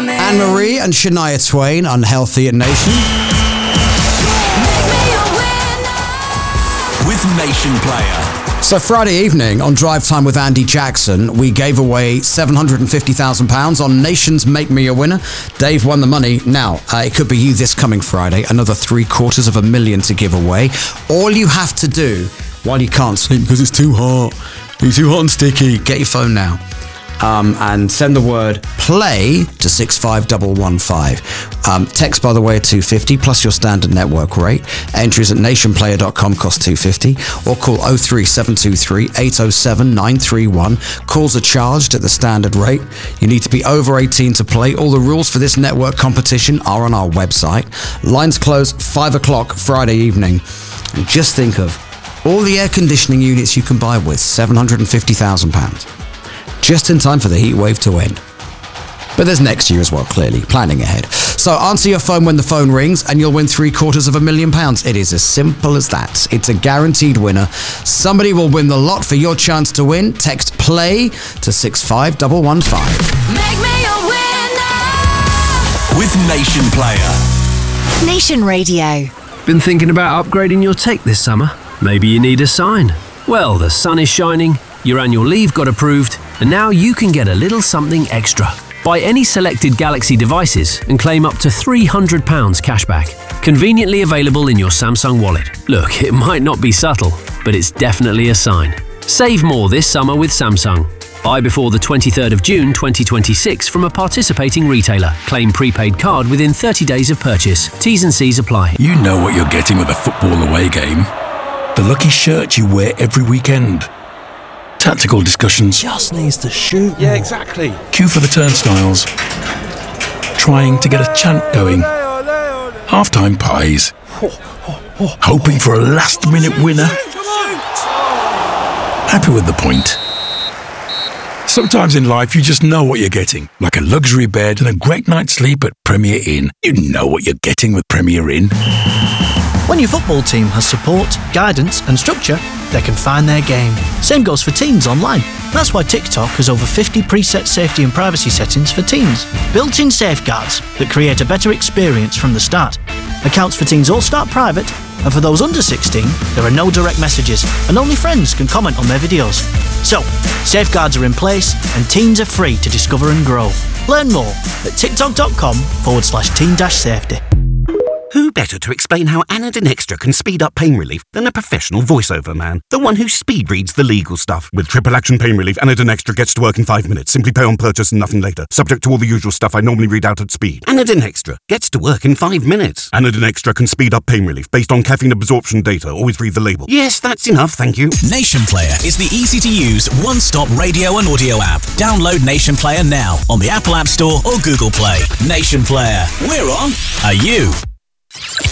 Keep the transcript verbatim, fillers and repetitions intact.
Anne-Marie and Shania Twain, Unhealthy at Nation. With Nation Player. So Friday evening on Drive Time with Andy Jackson, we gave away seven hundred fifty thousand pounds on Nation's Make Me a Winner. Dave won the money. Now, uh, it could be you this coming Friday. Another three quarters of a million to give away. All you have to do, while you can't sleep because it's too hot, it's too hot and sticky, get your phone now. Um, and send the word play to six five one one five. Um, text, by the way, two fifty plus your standard network rate. Entries at nationplayer dot com cost two fifty, or call oh three seven two three eight oh seven nine three one. Calls are charged at the standard rate. You need to be over eighteen to play. All the rules for this network competition are on our website. Lines close five o'clock Friday evening. And just think of all the air conditioning units you can buy with seven hundred fifty thousand pounds. Just in time for the heat wave to end. But there's next year as well, clearly, planning ahead. So answer your phone when the phone rings and you'll win three quarters of a million pounds. It is as simple as that. It's a guaranteed winner. Somebody will win the lot for your chance to win. Text play to six five one one five. Make me a winner with Nation Player. Nation Radio. Been thinking about upgrading your tech this summer? Maybe you need a sign. Well, the sun is shining, your annual leave got approved, and now you can get a little something extra. Buy any selected Galaxy devices and claim up to three hundred pounds cashback. Conveniently available in your Samsung wallet. Look, it might not be subtle, but it's definitely a sign. Save more this summer with Samsung. Buy before the twenty-third of June twenty twenty-six from a participating retailer. Claim prepaid card within thirty days of purchase. T's and C's apply. You know what you're getting with a football away game. The lucky shirt you wear every weekend. Tactical discussions. Just needs to shoot. Yeah, exactly. Queue for the turnstiles. Trying to get a chant going. Half-time pies. Hoping for a last-minute winner. Happy with the point. Sometimes in life you just know what you're getting. Like a luxury bed and a great night's sleep at Premier Inn. You know what you're getting with Premier Inn. When your football team has support, guidance and structure, they can find their game. Same goes for teens online. That's why TikTok has over fifty preset safety and privacy settings for teens. Built-in safeguards that create a better experience from the start. Accounts for teens all start private, and for those under sixteen, there are no direct messages, and only friends can comment on their videos. So, safeguards are in place, and teens are free to discover and grow. Learn more at tiktok.com forward slash teen dash safety. Who better to explain how Anadin Extra can speed up pain relief than a professional voiceover man? The one who speed reads the legal stuff. With triple action pain relief, Anadin Extra gets to work in five minutes. Simply pay on purchase and nothing later. Subject to all the usual stuff I normally read out at speed. Anadin Extra gets to work in five minutes. Anadin Extra can speed up pain relief based on caffeine absorption data. Always read the label. Yes, that's enough, thank you. Nation Player is the easy-to-use, one-stop radio and audio app. Download Nation Player now on the Apple App Store or Google Play. Nation Player. We're on. Are you?